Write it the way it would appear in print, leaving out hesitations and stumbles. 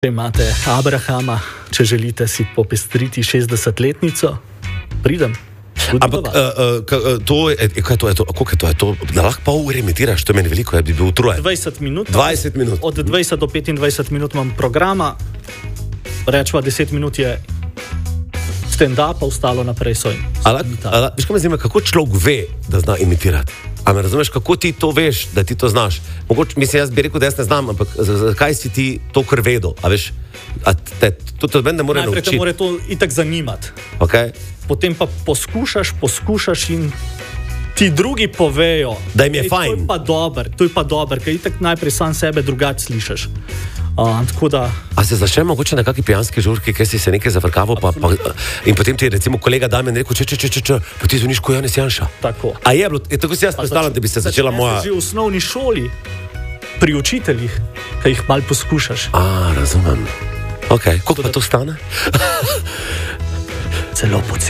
Imate Abrahama, če želite si popestriti 60-letnico, pridem. Ampak to je to, da lahko pol ure imitiraš, to meni veliko, bi bil utrujen. 20 minut. 20 minut. Od 20 do 25 minut imam programa, rečva 10 minut je stand-up, ostalo naprej so Veš, kaj me zanima, kako človek ve, da zna imitirati? A me razumeš, kako ti to veš, da ti to znaš? Mogoče, mislim, jaz bi rekel, da jaz ne znam, ampak zakaj si ti to kar vedel? A veš, to meni ne more naučiti. Najprej te more to itak zanimati. Okay. Potem pa poskušaš in ti drugi povejo, da jim je fajn. To je pa dober, ker itak najprej sam sebe drugače slišiš. A se začne mogoče na kakšni pijanski žurki, kjer si se nekaj zafrkaval in potem ti je recimo kolega Damjan rekel, pa ti zvoniš ko Janez Janša. Tako. A je bilo, tako si jaz predstavljam, da bi se začela moja... Že v osnovni šoli, pri učiteljih, kaj jih malo poskušaš. Razumem. Ok, koliko pa to stane? Celo poceni.